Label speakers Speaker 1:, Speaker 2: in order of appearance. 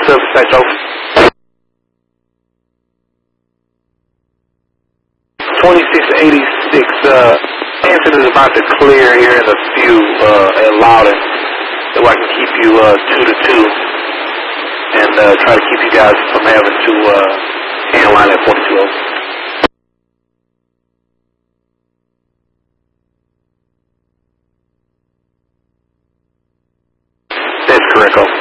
Speaker 1: Dispatch over. 2686, Anson is about to clear here in a few, at Loudon, so I can keep you, 2 to 2, and, try to keep you guys from having to, hand line at 42. That's correct, over.